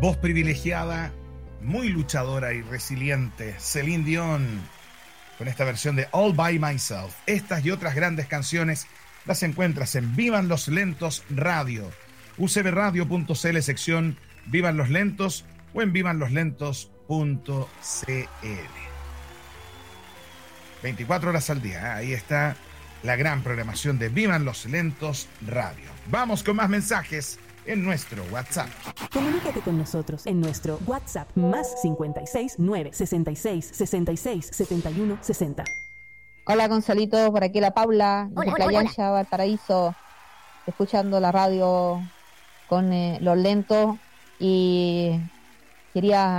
voz privilegiada, muy luchadora y resiliente, Celine Dion, con esta versión de All By Myself. Estas y otras grandes canciones las encuentras en Vivan los Lentos Radio, ucbradio.cl, sección Vivan los Lentos, o en vivanloslentos.cl. 24 horas al día, ahí está la gran programación de Vivan los Lentos Radio. Vamos con más mensajes en nuestro WhatsApp. Comunícate con nosotros en nuestro WhatsApp +56 966 66 71 60. Hola Gonzalito, por aquí la Paula, desde Playa Ancha, Valparaíso, escuchando la radio con Los Lentos, y quería